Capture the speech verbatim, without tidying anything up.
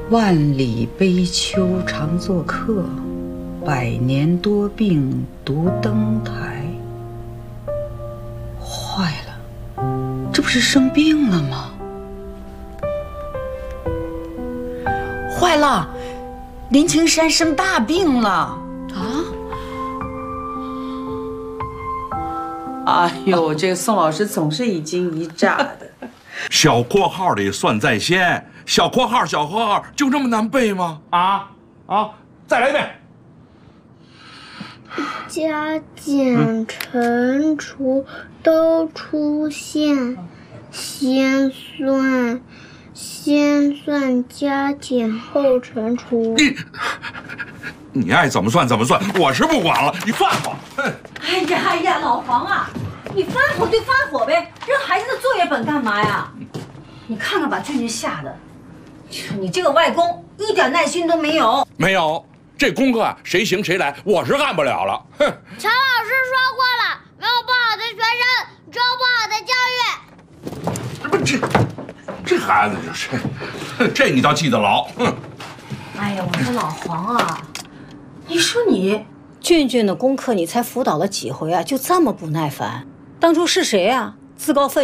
万里悲秋常作客，百年多病独登台。坏了，这不是生病了吗？坏了，林青山生大病了啊！ 哎呦，这个宋老师总是一惊一乍的。 小括号里算在先，小括号小括号就这么难背吗？ 啊啊！再来一遍。 加减乘除都出现，先算先算加减后乘除。 你你爱怎么算怎么算，我是不管了，你放我！哼！ 哎呀哎呀，老黄啊，你发火就发火呗，扔孩子的作业本干嘛呀？你看看把俊俊吓的，你这个外公一点耐心都没有。 没有。这功课啊，谁行谁来，我是干不了了。哼！ 陈老师说过了，没有不好的学生，只有不好的教育。 这不这这孩子就是，这你倒记得牢。哼！ 哎呀，我说老黄啊，你说你俊俊的功课你才辅导了几回啊，就这么不耐烦？当初是谁啊？自告奋